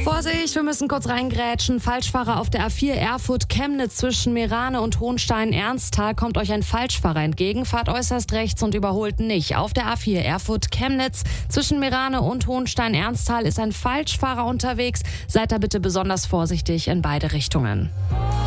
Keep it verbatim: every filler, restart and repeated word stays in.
Vorsicht, wir müssen kurz reingrätschen. Falschfahrer auf der A vier Erfurt-Chemnitz zwischen Meerane und Hohenstein-Ernsthal. Kommt euch ein Falschfahrer entgegen, fahrt äußerst rechts und überholt nicht. Auf der A vier Erfurt-Chemnitz zwischen Meerane und Hohenstein-Ernsthal ist ein Falschfahrer unterwegs. Seid da bitte besonders vorsichtig in beide Richtungen.